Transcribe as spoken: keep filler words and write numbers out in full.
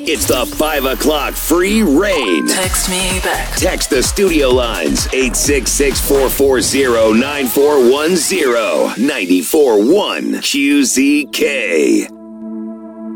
It's the five o'clock free rain. Text me back. Text the studio lines eight six six, four four zero, nine four one zero. nine four one Q Z K.